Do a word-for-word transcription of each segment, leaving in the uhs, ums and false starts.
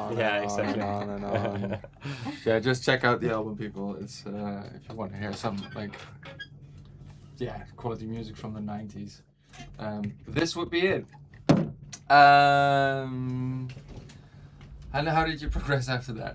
on Yeah, and exactly. on and on and on. Yeah, just check out the album, people. It's uh, if you want to hear some like yeah quality music from the nineties. Um, this would be it. Um, and how did you progress after that?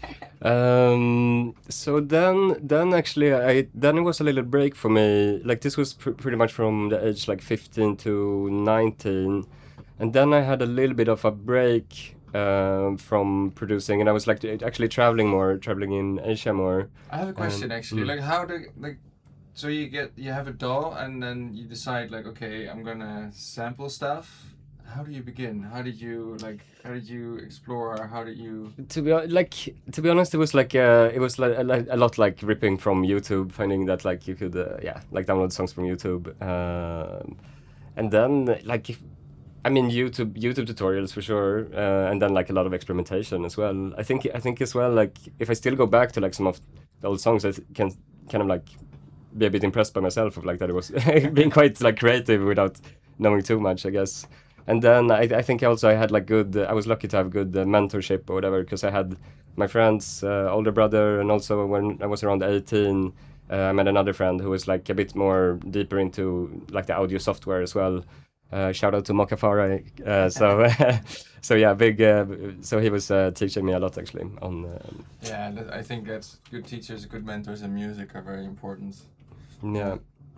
Um, so then, then actually, I then it was a little break for me. Like this was pr- pretty much from the age like fifteen to nineteen, and then I had a little bit of a break um, from producing, and I was like actually traveling more, traveling in Asia more. I have a question Um, actually. mm. Like, how do like, so you get you have a D A W and then you decide like, okay, I'm gonna sample stuff. How do you begin? How did you like? How did you explore? How did you? To be hon- like to be honest, it was like uh, it was like a, li- a lot like ripping from YouTube, finding that like you could uh, yeah like download songs from YouTube, um, and then like if, I mean YouTube YouTube tutorials for sure, uh, and then like a lot of experimentation as well. I think I think as well like if I still go back to like some of the old songs, I th- can kind of like be a bit impressed by myself of like that it was being quite like creative without knowing too much, I guess. And then I, I think also I had like good, uh, I was lucky to have good uh, mentorship or whatever, because I had my friend's uh, older brother, and also when I was around eighteen, uh, I met another friend who was like a bit more deeper into like the audio software as well. Uh, shout out to Mokafara. Uh, so, so yeah, big. Uh, so he was uh, teaching me a lot actually on. Um, Yeah, that- I think that's good teachers, good mentors in music are very important. yeah.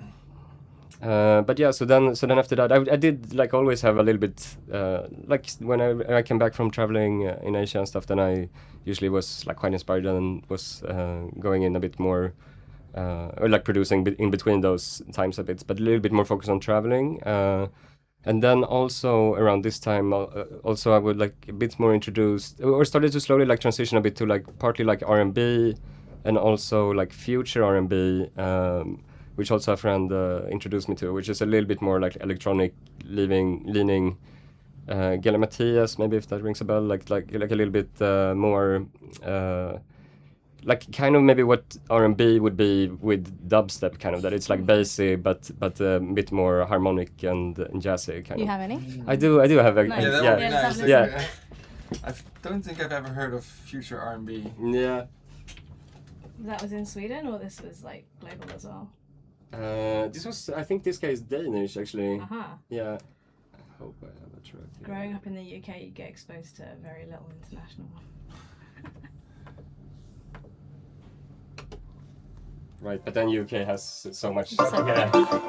Uh, but yeah, so then, so then after that, I, I did like always have a little bit, uh, like when I, I came back from traveling uh, in Asia and stuff, then I usually was like quite inspired and was uh, going in a bit more, uh, or like producing be- in between those times a bit, but a little bit more focused on traveling. Uh, and then also around this time, uh, also I would like a bit more introduced, or started to slowly like transition a bit to like partly like R and B, and also like future R and B. Um, which also a friend uh, introduced me to, which is a little bit more like electronic, leaving, leaning. Uh, Gela Mattias, maybe if that rings a bell, like like like a little bit uh, more, uh, like kind of maybe what R and B would be with dubstep, kind of that it's like bassy, but but a bit more harmonic and, and jazzy kind You of. have any? I do, I do have a Nice. Yeah, that yeah, would be Yeah, nice. let's Like, yeah. uh, I don't think I've ever heard of future R and B. yeah. That was in Sweden, or this was like global as well? Uh, this was, I think this guy is Danish actually. Uh-huh. Yeah. I hope I have a track here. Growing up in the U K, you get exposed to very little international. Right, but then U K has so much. So- Yeah.